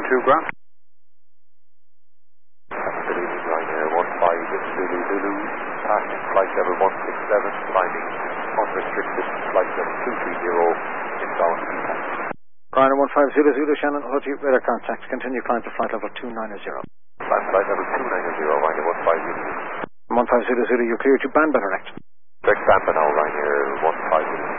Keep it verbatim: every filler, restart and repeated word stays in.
two, ground. Good evening, Ryanair one five Zulu Zulu. Passing flight level one six seven, climbing unrestricted flight level two three zero, inbound impact. Ryanair one five Zulu Zulu, Shannon, O G, radar contact. Continue climb to flight level two nine zero. Climb flight level two nine zero, Ryanair one five Zulu Zulu. one five Zulu Zulu, you're clear to Banba direct. Direct Banba now, Ryanair one five Zulu.